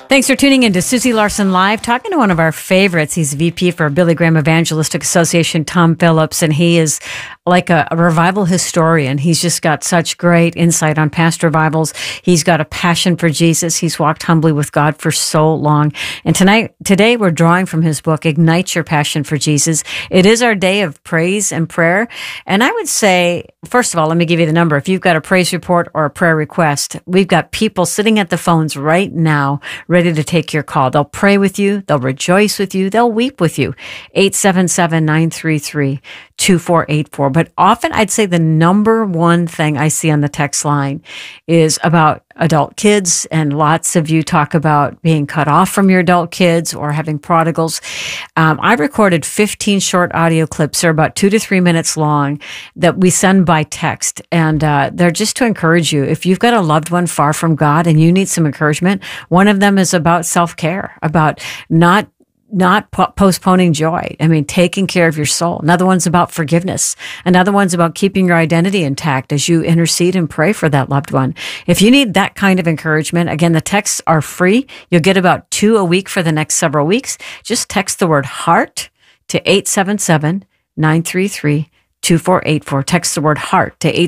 Thanks for tuning in to Susie Larson Live, talking to one of our favorites. He's VP for Billy Graham Evangelistic Association, Tom Phillips, and he is like a revival historian. He's just got such great insight on past revivals. He's got a passion for Jesus. He's walked humbly with God for so long. And today we're drawing from his book, Ignite Your Passion for Jesus. It is our day of praise and prayer. And I would say, first of all, let me give you the number. If you've got a praise report or a prayer request, we've got people sitting at the phones right now ready to take your call. They'll pray with you. They'll rejoice with you. They'll weep with you. 877-933-2484. But often I'd say the number one thing I see on the text line is about adult kids. And lots of you talk about being cut off from your adult kids or having prodigals. I recorded 15 short audio clips. They're about 2 to 3 minutes long that we send by text. And they're just to encourage you. If you've got a loved one far from God and you need some encouragement, one of them is about self-care, about not postponing joy. I mean, taking care of your soul. Another one's about forgiveness. Another one's about keeping your identity intact as you intercede and pray for that loved one. If you need that kind of encouragement, again, the texts are free. You'll get about 2 a week for the next several weeks. Just text the word heart to 877-933-2484. Text the word heart to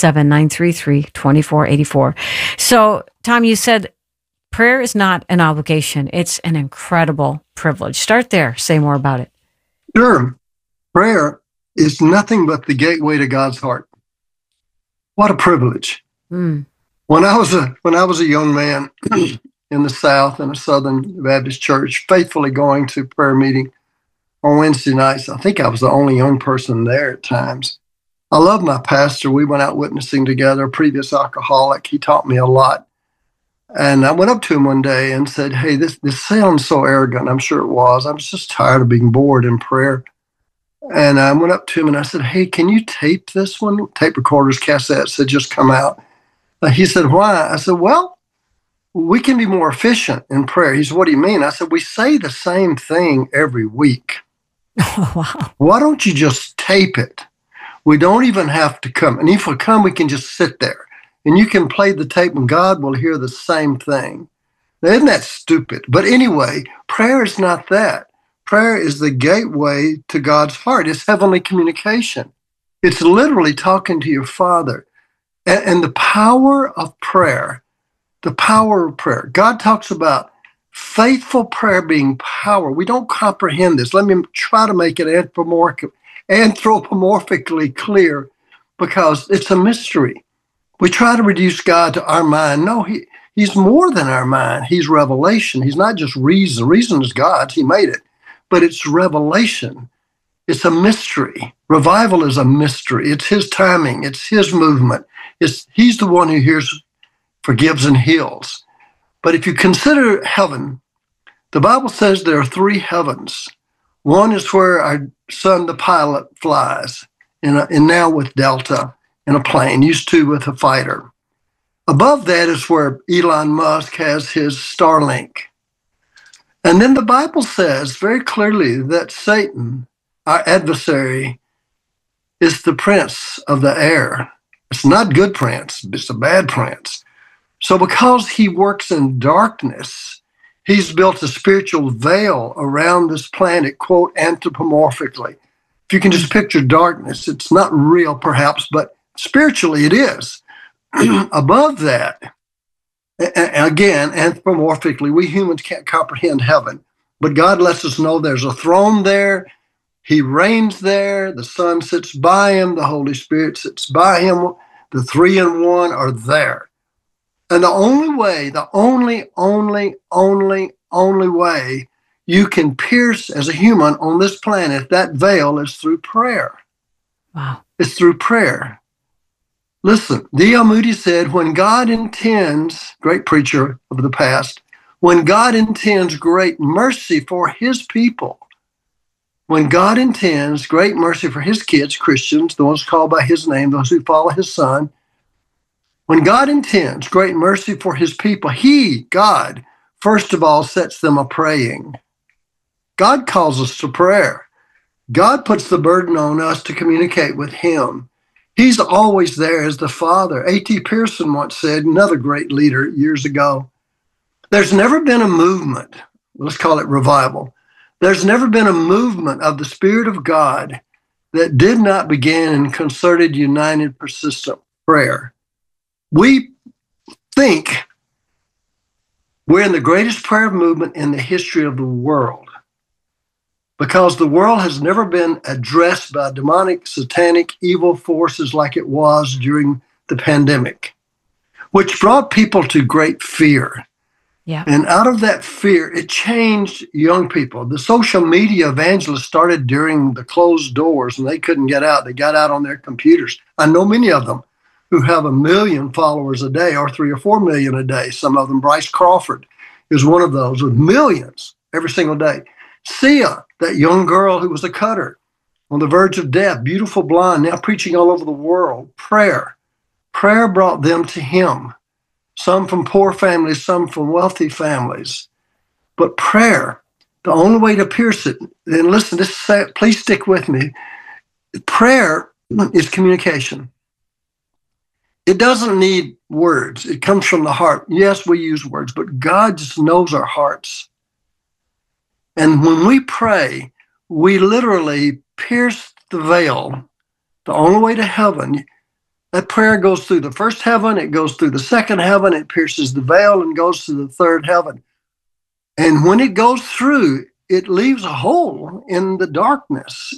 877-933-2484. So, Tom, you said prayer is not an obligation. It's an incredible privilege. Start there. Say more about it. Sure. Prayer is nothing but the gateway to God's heart. What a privilege. When I was a young man in the South in a Southern Baptist church, faithfully going to prayer meeting on Wednesday nights, I think I was the only young person there at times. I love my pastor. We went out witnessing together, a previous alcoholic. He taught me a lot. And I went up to him one day and said, hey, this sounds so arrogant. I'm sure it was. I was just tired of being bored in prayer. And I went up to him and I said, hey, can you tape this one? Tape recorders, cassettes had just come out. He said, why? I said, well, we can be more efficient in prayer. He said, what do you mean? I said, we say the same thing every week. Oh, wow. Why don't you just tape it? We don't even have to come. And if we come, we can just sit there. And you can play the tape and God will hear the same thing. Now, isn't that stupid? But anyway, prayer is not that. Prayer is the gateway to God's heart. It's heavenly communication. It's literally talking to your Father. And the power of prayer, God talks about faithful prayer being power. We don't comprehend this. Let me try to make it anthropomorphically clear because it's a mystery. We try to reduce God to our mind. No, he's more than our mind. He's revelation. He's not just reason. Reason is God's. He made it. But it's revelation. It's a mystery. Revival is a mystery. It's his timing. It's his movement. He's the one who hears, forgives, and heals. But if you consider heaven, the Bible says there are 3 heavens. One is where our son, the pilot, flies, and now with Delta. In a plane, used to with a fighter. Above that is where Elon Musk has his Starlink. And then the Bible says very clearly that Satan, our adversary, is the prince of the air. It's not good prince, it's a bad prince. So because he works in darkness, he's built a spiritual veil around this planet, quote, anthropomorphically. If you can just picture darkness, it's not real perhaps, but spiritually, it is. Above that, again, anthropomorphically, we humans can't comprehend heaven, but God lets us know there's a throne there. He reigns there. The Son sits by him. The Holy Spirit sits by him. The 3 in 1 are there. And the only way, the only way you can pierce as a human on this planet that veil is through prayer. Wow. It's through prayer. Listen, D.L. Moody said, when God intends, great preacher of the past, when God intends great mercy for his people, when God intends great mercy for his kids, Christians, the ones called by his name, those who follow his Son, when God intends great mercy for his people, God, first of all, sets them a-praying. God calls us to prayer. God puts the burden on us to communicate with him. He's always there as the Father. A.T. Pierson once said, another great leader years ago, There's never been a movement, let's call it revival. There's never been a movement of the Spirit of God that did not begin in concerted, united, persistent prayer. We think we're in the greatest prayer movement in the history of the world because the world has never been addressed by demonic, satanic, evil forces like it was during the pandemic, which brought people to great fear. Yeah. And out of that fear, it changed young people. The social media evangelists started during the closed doors and they couldn't get out. They got out on their computers. I know many of them who have 1 million followers a day or 3 or 4 million a day. Some of them, Bryce Crawford is one of those with millions every single day. Sia, that young girl who was a cutter on the verge of death, beautiful blonde, now preaching all over the world. Prayer brought them to him. Some from poor families, some from wealthy families. But prayer, the only way to pierce it, and listen, please stick with me. Prayer is communication. It doesn't need words. It comes from the heart. Yes, we use words, but God just knows our hearts. And when we pray, we literally pierce the veil. The only way to heaven, that prayer goes through the first heaven, it goes through the second heaven, it pierces the veil and goes to the third heaven. And when it goes through, it leaves a hole in the darkness,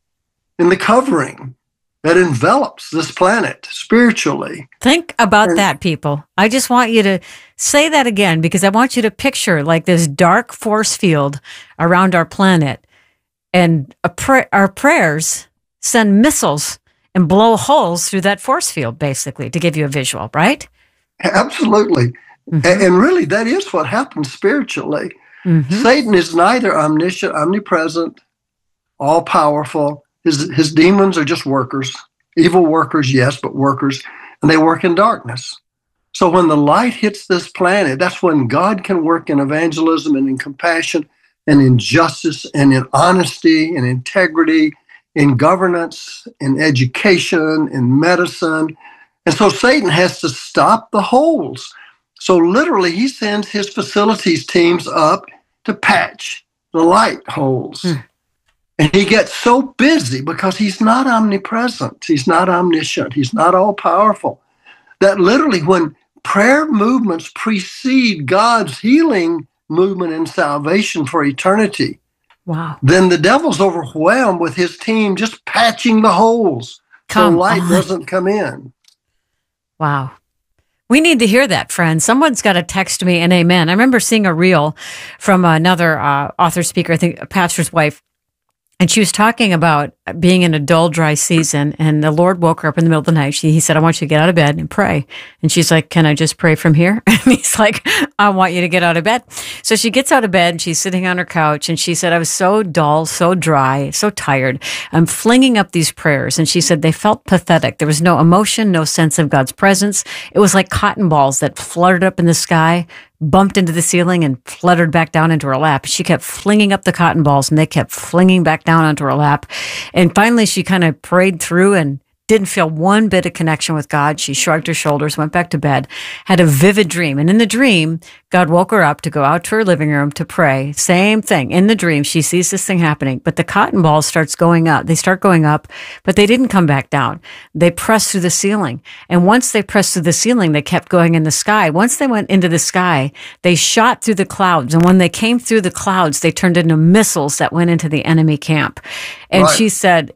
in the covering that envelops this planet spiritually. Think about that, people. I just want you to say that again because I want you to picture like this dark force field around our planet, and our prayers send missiles and blow holes through that force field, basically, to give you a visual, right? Absolutely. Mm-hmm. And really, that is what happens spiritually. Mm-hmm. Satan is neither omniscient, omnipresent, all-powerful. His demons are just workers. Evil workers, yes, but workers. And they work in darkness. So when the light hits this planet, that's when God can work in evangelism and in compassion and in justice and in honesty and integrity, in governance, in education, in medicine. And so Satan has to stop the holes. So literally he sends his facilities teams up to patch the light holes. And he gets so busy because he's not omnipresent. He's not omniscient. He's not all powerful. That literally when prayer movements precede God's healing movement and salvation for eternity, wow, then the devil's overwhelmed with his team just patching the holes so light doesn't come in. Wow. We need to hear that, friend. Someone's got to text me an amen. I remember seeing a reel from another author speaker, I think a pastor's wife, and she was talking about being in a dull, dry season, and the Lord woke her up in the middle of the night. He said, I want you to get out of bed and pray. And she's like, can I just pray from here? And he's like, I want you to get out of bed. So she gets out of bed, and she's sitting on her couch, and she said, I was so dull, so dry, so tired. I'm flinging up these prayers. And she said, they felt pathetic. There was no emotion, no sense of God's presence. It was like cotton balls that fluttered up in the sky, bumped into the ceiling and fluttered back down into her lap. She kept flinging up the cotton balls and they kept flinging back down onto her lap. And finally, she kind of prayed through and didn't feel one bit of connection with God. She shrugged her shoulders, went back to bed, had a vivid dream. And in the dream, God woke her up to go out to her living room to pray. Same thing. In the dream, she sees this thing happening, but the cotton balls starts going up. They start going up, but they didn't come back down. They pressed through the ceiling. And once they pressed through the ceiling, they kept going in the sky. Once they went into the sky, they shot through the clouds. And when they came through the clouds, they turned into missiles that went into the enemy camp. And right. she said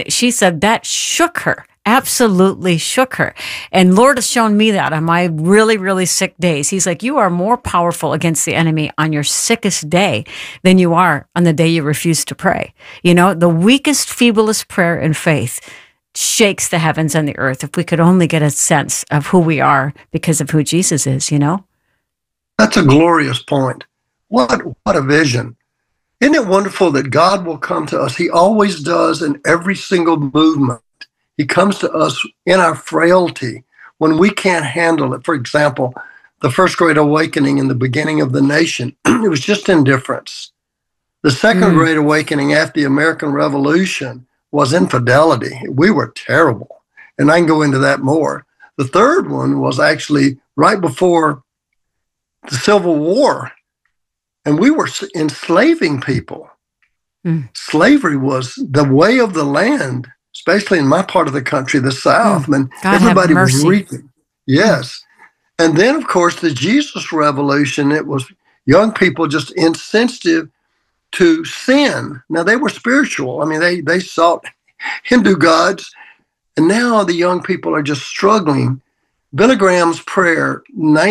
that shook her, absolutely shook her. And Lord has shown me that on my really, really sick days. He's like, you are more powerful against the enemy on your sickest day than you are on the day you refuse to pray. You know, the weakest, feeblest prayer in faith shakes the heavens and the earth. If we could only get a sense of who we are because of who Jesus is, you know? That's a glorious point. What a vision. Isn't it wonderful that God will come to us? He always does in every single movement. He comes to us in our frailty when we can't handle it. For example, the first Great Awakening in the beginning of the nation, it was just indifference. The second Great Awakening after the American Revolution was infidelity. We were terrible. And I can go into that more. The third one was actually right before the Civil War, and we were enslaving people. Slavery was the way of the land, especially in my part of the country, the South. Man, everybody was reaping. Yes. And then, of course, the Jesus Revolution, it was young people just insensitive to sin. Now, they were spiritual. I mean, they sought Hindu gods, and now the young people are just struggling. Billy Graham's prayer,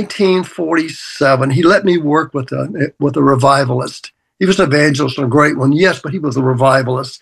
1947, he let me work with a revivalist. He was an evangelist and a great one, yes, but he was a revivalist.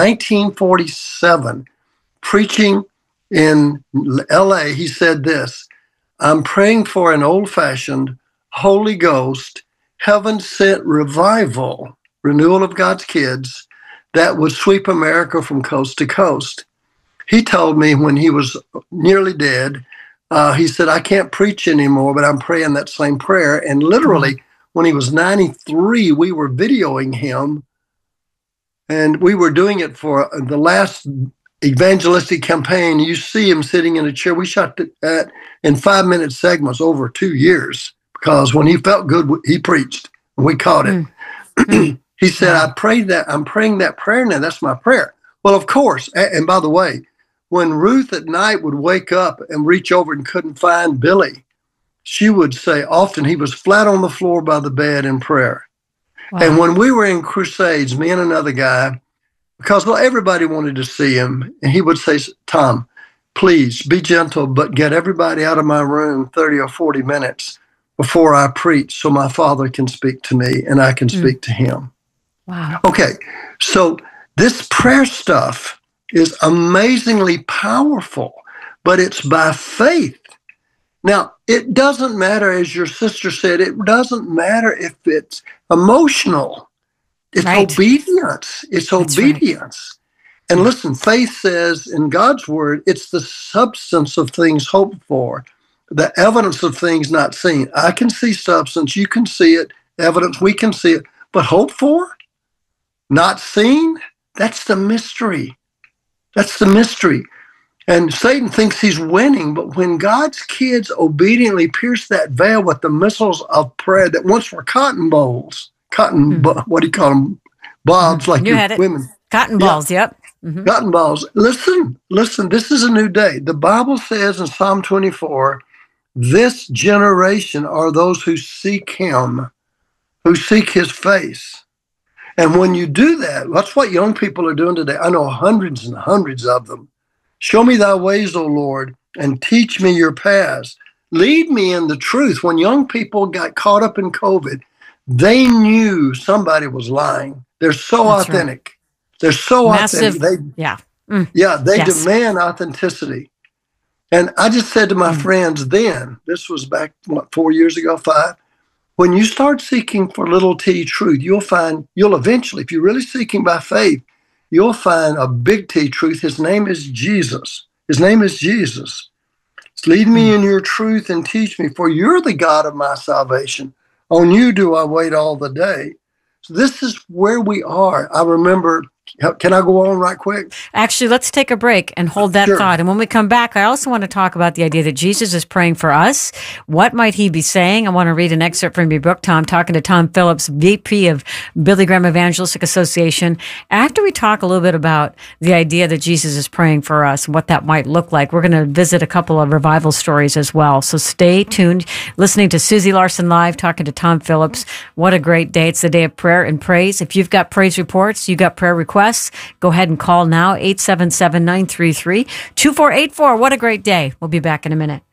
1947, preaching in L.A., he said this, I'm praying for an old-fashioned, Holy Ghost, heaven-sent revival, renewal of God's kids, that would sweep America from coast to coast. He told me when he was nearly dead, he said, I can't preach anymore, but I'm praying that same prayer. And literally, when he was 93, we were videoing him, and we were doing it for the last evangelistic campaign. You see him sitting in a chair. We shot that in 5-minute segments over 2 years, because when he felt good, he preached, and we caught it. He said, I'm praying that prayer now. That's my prayer. Well, of course, and by the way, when Ruth at night would wake up and reach over and couldn't find Billy, she would say often he was flat on the floor by the bed in prayer. Wow. And when we were in crusades, me and another guy, because everybody wanted to see him, and he would say, Tom, please be gentle, but get everybody out of my room 30 or 40 minutes before I preach so my Father can speak to me and I can speak to him. Wow. Okay, so this prayer stuff is amazingly powerful, but it's by faith. Now, it doesn't matter, as your sister said, it doesn't matter if it's emotional. It's obedience. It's obedience. Right. And listen, faith says in God's word, it's the substance of things hoped for, the evidence of things not seen. I can see substance, you can see it, evidence, we can see it, but hoped for, not seen, that's the mystery. That's the mystery. And Satan thinks he's winning, but when God's kids obediently pierce that veil with the missiles of prayer that once were cotton balls, what do you call them? Bobs, like you had it. Women. Cotton balls, yep. Cotton balls. Listen, this is a new day. The Bible says in Psalm 24, this generation are those who seek him, who seek his face. And when you do that, that's what young people are doing today. I know hundreds and hundreds of them. Show me thy ways, O Lord, and teach me your paths. Lead me in the truth. When young people got caught up in COVID, they knew somebody was lying. They're so that's authentic. Right. They're so massive, authentic. They demand authenticity. And I just said to my friends then, this was back, 4 years ago, 5, when you start seeking for little t truth, you'll eventually, if you're really seeking by faith, you'll find a big T truth. His name is Jesus. His name is Jesus. Lead me in your truth and teach me, for you're the God of my salvation. On you do I wait all the day. So this is where we are. I remember, can I go on right quick? Actually, let's take a break and hold that thought. And when we come back, I also want to talk about the idea that Jesus is praying for us. What might he be saying? I want to read an excerpt from your book, Tom, talking to Tom Phillips, VP of Billy Graham Evangelistic Association. After we talk a little bit about the idea that Jesus is praying for us and what that might look like, we're going to visit a couple of revival stories as well. So stay tuned, listening to Susie Larson Live, talking to Tom Phillips. What a great day. It's the day of prayer and praise. If you've got praise reports, you got prayer requests, go ahead and call now, 877-933-2484. What a great day. We'll be back in a minute.